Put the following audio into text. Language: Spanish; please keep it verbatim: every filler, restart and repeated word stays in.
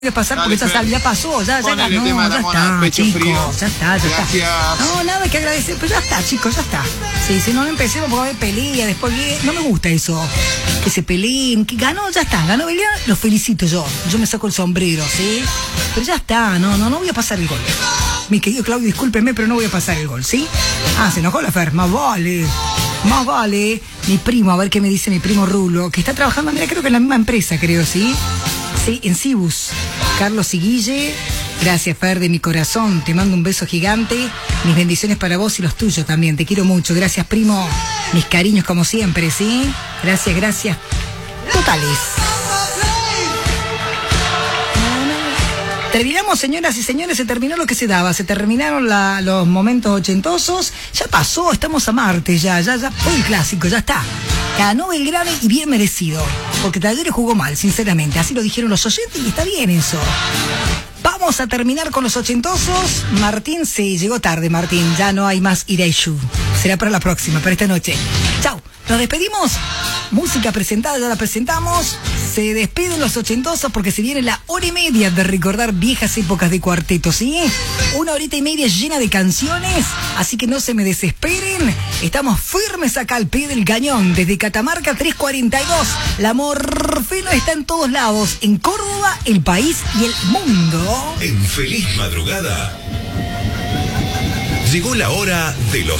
de pasar porque Dale, ya, Fer. ya pasó, ya, ya Ponele ganó, tema, ya Ramona, está, pecho chicos, frío. ya está, ya Gracias. está. No, nada que agradecer, pero ya está, chicos, ya está. Sí, si no, no empecemos porque va a haber pelea, después que no me gusta eso, que se peleen, que ganó, ya está, ganó Belía, los felicito yo, yo me saco el sombrero, ¿sí? Pero ya está, no, no, no voy a pasar el gol. Mi querido Claudio, discúlpeme, pero no voy a pasar el gol, ¿sí? Ah, se enojó la Fer, más vale. Más vale, mi primo, a ver qué me dice mi primo Rulo, que está trabajando, mira, creo que en la misma empresa, creo, ¿sí? Sí, en Cibus. Carlos y Guille, gracias, Fer, de mi corazón, te mando un beso gigante, mis bendiciones para vos y los tuyos también, te quiero mucho, gracias, primo, mis cariños como siempre, ¿sí? Gracias, gracias, totales. Terminamos, señoras y señores, se terminó lo que se daba, se terminaron la, los momentos ochentosos, ya pasó, estamos a martes, ya, ya, ya, fue el clásico, ya está. Ganó Belgrano y bien merecido, porque Talleres jugó mal, sinceramente, así lo dijeron los oyentes y está bien eso. Vamos a terminar con los ochentosos. Martín, sí, llegó tarde, Martín, ya no hay más Iraishu. Será para la próxima, para esta noche. Chau, nos despedimos. Música presentada, ya la presentamos. Se despiden los ochentosos porque se viene la hora y media de recordar viejas épocas de cuarteto, ¿sí? Una horita y media llena de canciones, así que no se me desesperen. Estamos firmes acá al pie del cañón, desde Catamarca trescientos cuarenta y dos. La Morfina está en todos lados, en Córdoba, el país y el mundo. En Feliz Madrugada llegó la hora de los